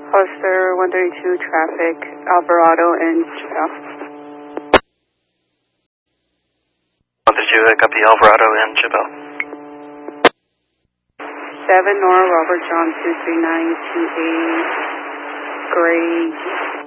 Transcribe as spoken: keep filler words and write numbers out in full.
Foster one thirty-two traffic, Alvarado and Chappelle. one thirty-two, uh, copy Alvarado and Chappelle. seven Nora Robert John two three nine two eight, grade